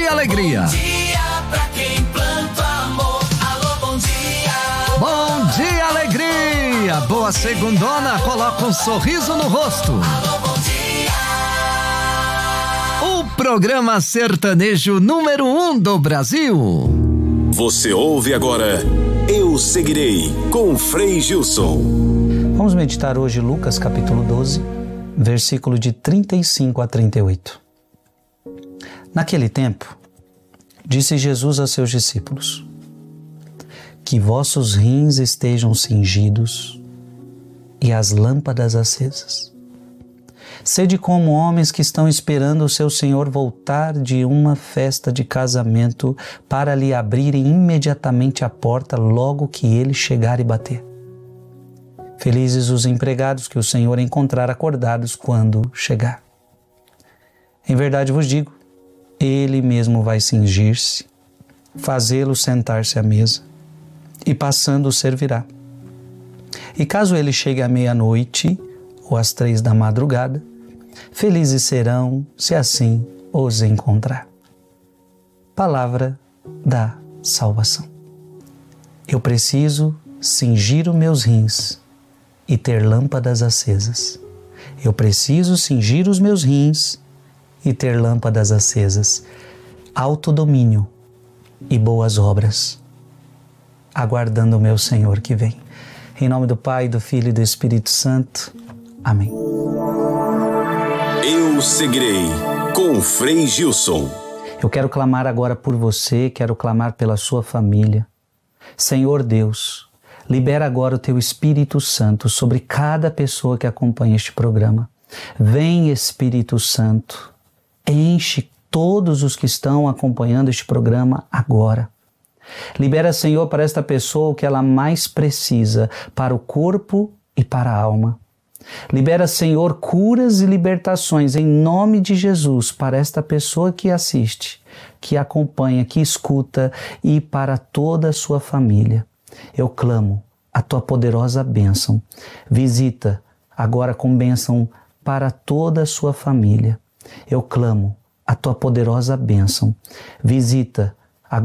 alegria. Bom dia pra quem planta amor. Alô, bom dia. Bom dia, alegria. Boa segundona, coloca um sorriso no rosto. Alô, bom dia. O programa sertanejo número 1 do Brasil. Você ouve agora Eu Seguirei, com Frei Gilson. Vamos meditar hoje Lucas capítulo 12, versículo de 35 a 38. Naquele tempo, disse Jesus a seus discípulos: que vossos rins estejam cingidos e as lâmpadas acesas. Sede como homens que estão esperando o seu Senhor voltar de uma festa de casamento para lhe abrirem imediatamente a porta logo que ele chegar e bater. Felizes os empregados que o Senhor encontrar acordados quando chegar. Em verdade vos digo, ele mesmo vai cingir-se, fazê-lo sentar-se à mesa e passando o servirá. E caso ele chegue à meia-noite ou às 3 da madrugada, felizes serão se assim os encontrar. Palavra da salvação. Eu preciso cingir os meus rins e ter lâmpadas acesas. Eu preciso cingir os meus rins e ter lâmpadas acesas. Autodomínio e boas obras, aguardando o meu Senhor que vem. Em nome do Pai, do Filho e do Espírito Santo. Amém. Eu Seguirei, com Frei Gilson. Eu quero clamar agora por você, quero clamar pela sua família. Senhor Deus, libera agora o Teu Espírito Santo sobre cada pessoa que acompanha este programa. Vem, Espírito Santo, enche todos os que estão acompanhando este programa agora. Libera, Senhor, para esta pessoa o que ela mais precisa, para o corpo e para a alma. Libera, Senhor, curas e libertações em nome de Jesus para esta pessoa que assiste, que acompanha, que escuta e para toda a sua família. Eu clamo a Tua poderosa bênção. Visita agora com bênção para toda a sua família. Eu clamo a Tua poderosa bênção. Visita